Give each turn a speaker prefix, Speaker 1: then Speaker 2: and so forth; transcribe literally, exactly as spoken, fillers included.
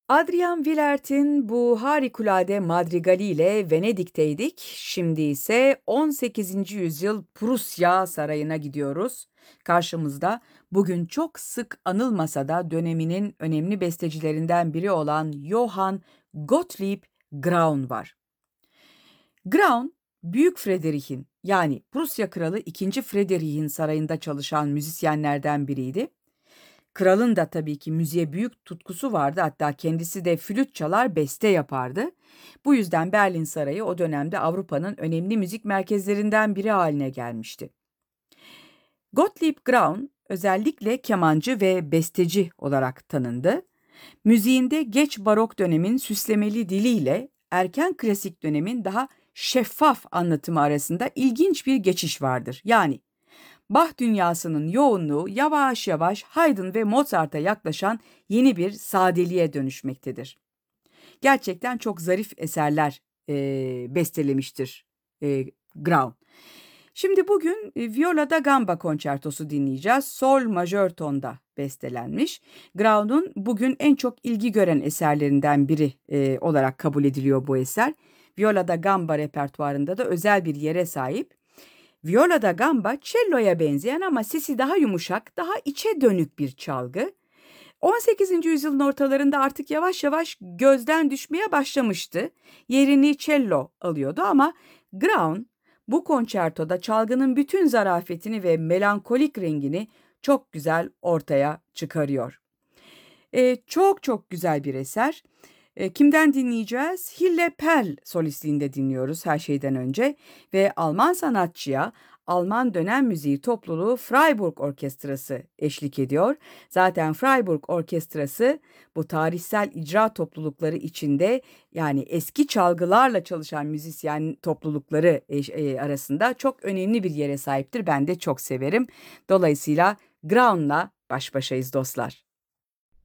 Speaker 1: Adrian Wilert'in bu harikulade madrigaliyle Venedik'teydik. Şimdi ise on sekizinci yüzyıl Prusya Sarayı'na gidiyoruz. Karşımızda bugün çok sık anılmasa da döneminin önemli bestecilerinden biri olan Johann Gottlieb Graun var. Graun, Büyük Frederich'in yani Prusya Kralı ikinci. Frederich'in sarayında çalışan müzisyenlerden biriydi. Kralın da tabii ki müziğe büyük tutkusu vardı. Hatta kendisi de flüt çalar, beste yapardı. Bu yüzden Berlin Sarayı o dönemde Avrupa'nın önemli müzik merkezlerinden biri haline gelmişti. Gottlieb Graun özellikle kemancı ve besteci olarak tanındı. Müziğinde geç barok dönemin süslemeli diliyle erken klasik dönemin daha şeffaf anlatımı arasında ilginç bir geçiş vardır. Yani Bach dünyasının yoğunluğu yavaş yavaş Haydn ve Mozart'a yaklaşan yeni bir sadeliğe dönüşmektedir. Gerçekten çok zarif eserler e, bestelemiştir e, Graun. Şimdi bugün e, Viola da Gamba konçertosu dinleyeceğiz. Sol majör tonda bestelenmiş. Graun'un bugün en çok ilgi gören eserlerinden biri e, olarak kabul ediliyor bu eser. Viola da Gamba repertuarında da özel bir yere sahip. Viola da gamba, cello'ya benzeyen ama sesi daha yumuşak, daha içe dönük bir çalgı. on sekizinci yüzyılın ortalarında artık yavaş yavaş gözden düşmeye başlamıştı. Yerini cello alıyordu ama Graun bu konçertoda çalgının bütün zarafetini ve melankolik rengini çok güzel ortaya çıkarıyor. Ee, çok çok güzel bir eser. E, kimden dinleyeceğiz? Hille Perl solistliğinde dinliyoruz her şeyden önce ve Alman sanatçıya Alman dönem müziği topluluğu Freiburg Orkestrası eşlik ediyor. Zaten Freiburg Orkestrası bu tarihsel icra toplulukları içinde yani eski çalgılarla çalışan müzisyen toplulukları e, e, arasında çok önemli bir yere sahiptir. Ben de çok severim. Dolayısıyla Graun'la baş başayız dostlar.